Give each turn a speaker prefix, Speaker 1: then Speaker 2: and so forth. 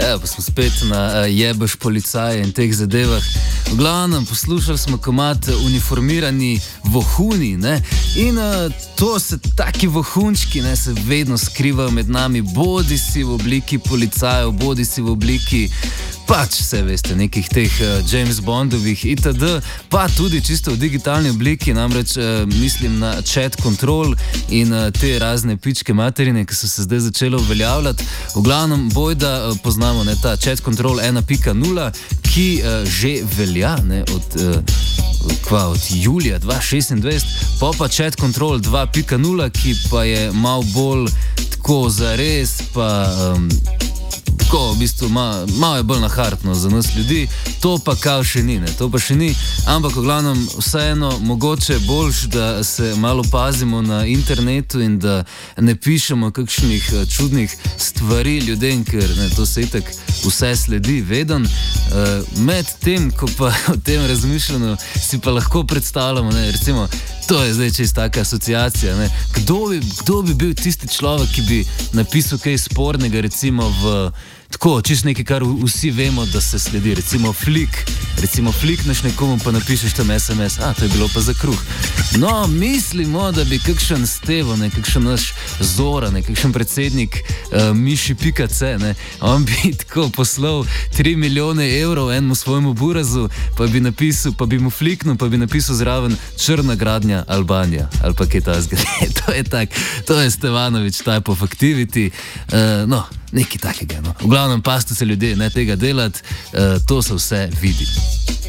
Speaker 1: Pa smo spet na jebeš policaje in teh zadevah. V glavnem, poslušali smo komad uniformirani vohuni, ne? In to se taki vohunčki, ne, se vedno skrivajo med nami, bodi si v obliki policajev, bodi si v obliki pač, vse veste, nekih teh James Bondovih itd., pa tudi čisto v digitalni obliki, namreč mislim na chat control in te razne pičke materine, ki so se zdaj začele uveljavljati. V glavnem, bojda poznamo, ne, ta chat control 1.0, ki že velja, ne, od julija 2026, pa chat control 2.0, ki pa je malo bolj tako zares, pa tako, v bistvu, malo je bolj nahartno za nas ljudi, to pa kao še ni, ne, to pa še ni, ampak v glavnem vseeno mogoče boljš, da se malo pazimo na internetu in da ne pišemo kakšnih čudnih stvari ljudem, ker ne, to se itak vse sledi veden. Med tem, ko pa o tem razmišljamo, si pa lahko predstavljamo, ne, recimo, to je zdaj čist taka asociacija, ne, kdo bi bil tisti človek, ki bi napisal kaj spornega, recimo v tako, čisto nekaj, kar vsi vemo, da se sledi, recimo flikneš nekomu, pa napišeš tam SMS, to je bilo pa za kruh. No, mislimo, da bi kakšen Stevo, ne, kakšen naš Zora, ne, kakšen predsednik Miši.c, ne, on bi tako poslal 3 milijone evrov enemu svojemu burazu, pa bi napisal, pa bi mu fliknil, pa bi napisal zraven črna gradnja Albanija, ali pa kaj ta zgled. To je tak, to je Stevanovič type of activity, no, nekaj takega, no. V glavnem, pazite se ljudje, ne tega delati, to se vse vidi.